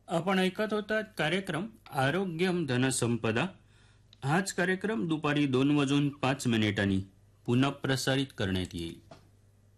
आपण ऐकत होतात कार्यक्रम आरोग्यम धनसंपदा. हाच कार्यक्रम दुपारी 2:05 पुनः प्रसारित करण्यात येईल.